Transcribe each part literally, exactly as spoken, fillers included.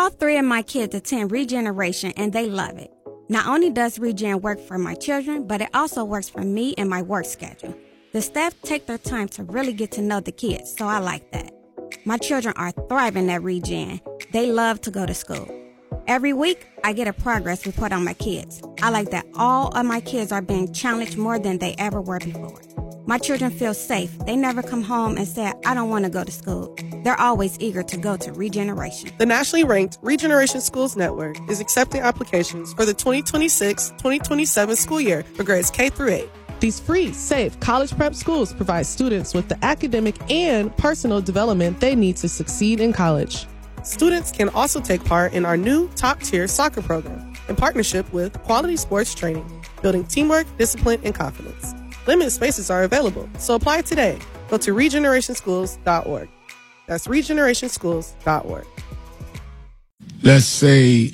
All three of my kids attend Regeneration, and they love it. Not only does Regen work for my children, but it also works for me and my work schedule. The staff take their time to really get to know the kids, so I like that. My children are thriving at Regen. They love to go to school. Every week, I get a progress report on my kids. I like that all of my kids are being challenged more than they ever were before. My children feel safe. They never come home and say, I don't want to go to school. They're always eager to go to Regeneration. The nationally ranked Regeneration Schools Network is accepting applications for the twenty twenty-six twenty twenty-seven school year for grades K through eight. These free, safe college prep schools provide students with the academic and personal development they need to succeed in college. Students can also take part in our new top-tier soccer program in partnership with Quality Sports Training, building teamwork, discipline, and confidence. Limited spaces are available, so apply today. Go to regeneration schools dot org. That's regeneration schools dot org. Let's say,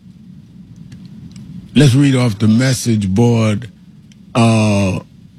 let's read off the message board. Uh,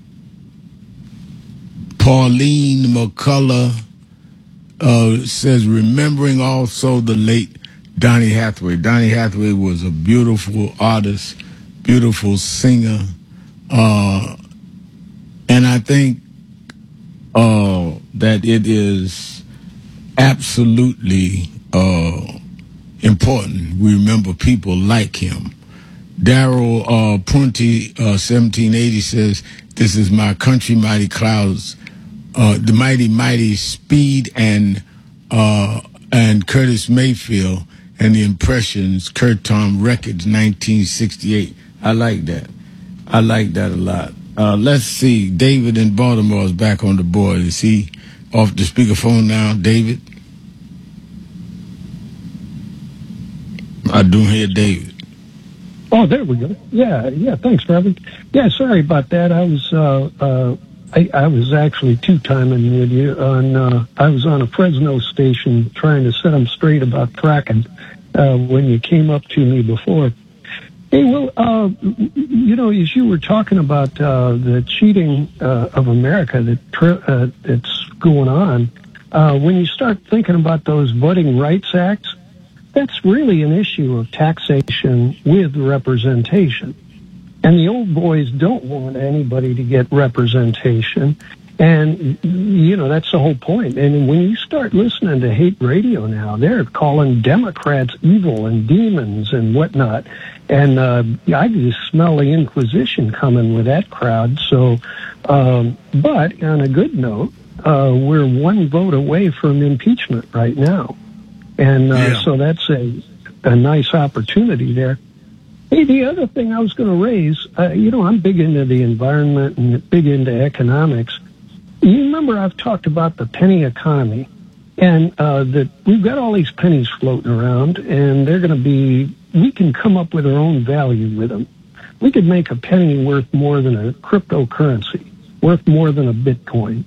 Pauline McCullough uh, says, remembering also the late Donny Hathaway. Donny Hathaway was a beautiful artist, beautiful singer. Uh, and I think uh, that it is absolutely uh, important we remember people like him. Daryl uh, Prunty, uh, seventeen eighty says, this is my country, mighty clouds, uh, the mighty, mighty Speed and uh, and Curtis Mayfield and the Impressions, Kurt Tom Records, nineteen sixty-eight. I like that. I like that a lot. Uh, let's see. David in Baltimore is back on the board. Is he off the speakerphone now, David? I do hear David. Oh, there we go. Yeah, yeah. Thanks, Reverend. Yeah, sorry about that. I was, uh, uh, I, I was actually two-timing with you on. Uh, I was on a Fresno station trying to set them straight about fracking uh, when you came up to me before. Hey, well, uh, you know, as you were talking about uh, the cheating uh, of America that tr- uh, that's going on, uh, when you start thinking about those Voting Rights Acts, that's really an issue of taxation with representation. And the old boys don't want anybody to get representation. And, you know, that's the whole point. And when you start listening to hate radio now, they're calling Democrats evil and demons and whatnot. And uh, I just smell the Inquisition coming with that crowd. So, um, but on a good note, uh, we're one vote away from impeachment right now. And uh, yeah. so that's a, a nice opportunity there. Hey, the other thing I was going to raise, uh, you know, I'm big into the environment and big into economics. You remember I've talked about the penny economy, and uh, that we've got all these pennies floating around, and they're going to be, we can come up with our own value with them. We could make a penny worth more than a cryptocurrency, worth more than a Bitcoin.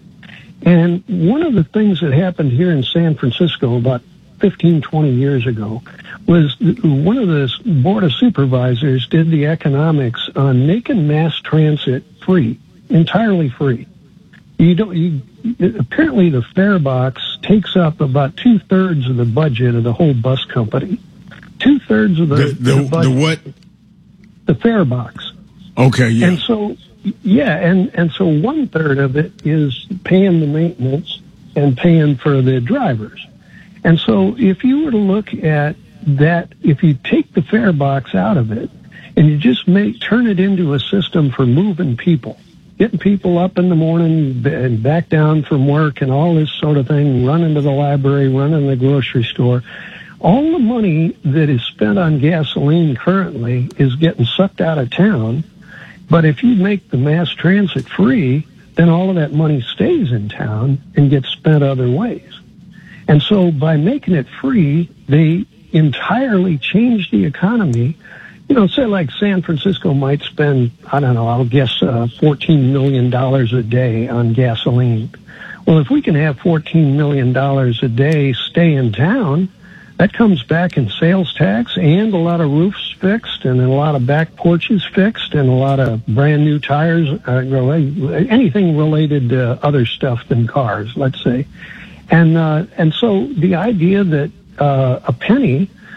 And one of the things that happened here in San Francisco about fifteen, twenty years ago was one of the board of supervisors did the economics on making mass transit free, entirely free. You don't, you, apparently the fare box takes up about two thirds of the budget of the whole bus company. Two thirds of the, the, the, the budget. The what? The fare box. Okay, yeah. And so, yeah, and, and so one third of it is paying the maintenance and paying for the drivers. And so if you were to look at that, if you take the fare box out of it and you just make, turn it into a system for moving people, getting people up in the morning and back down from work and all this sort of thing, running to the library, running to the grocery store, all the money that is spent on gasoline currently is getting sucked out of town. But if you make the mass transit free, then all of that money stays in town and gets spent other ways. And so by making it free, they entirely change the economy. You know, say like San Francisco might spend, I don't know, I'll guess uh, fourteen million dollars a day on gasoline. Well, if we can have fourteen million dollars a day stay in town, that comes back in sales tax and a lot of roofs fixed and a lot of back porches fixed and a lot of brand new tires, uh, anything related to other stuff than cars, let's say. And uh, and so the idea that uh, a penny